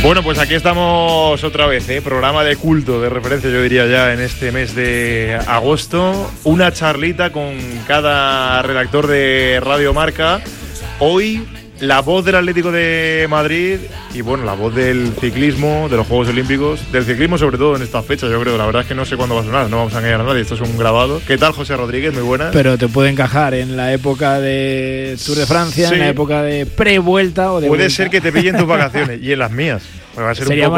Bueno, pues aquí estamos otra vez, programa de culto, de referencia yo diría ya en este mes de agosto. Una charlita con cada redactor de Radio Marca. Hoy la voz del Atlético de Madrid y bueno, la voz del ciclismo, de los Juegos Olímpicos, del ciclismo sobre todo en esta fecha, yo creo. La verdad es que no sé cuándo va a sonar, no vamos a engañar a nadie, esto es un grabado. ¿Qué tal, José Rodríguez? Muy buenas. Pero te puede encajar en la época de Tour de Francia, sí, en la época de pre-vuelta o de puede vuelta. ser que te pillen tus vacaciones y en las mías. Va a ser Sería un poco